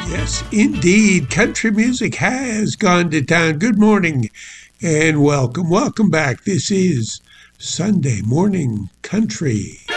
Yes, indeed. Country music has gone to town. Good morning and welcome. Welcome back. This is Sunday Morning Country.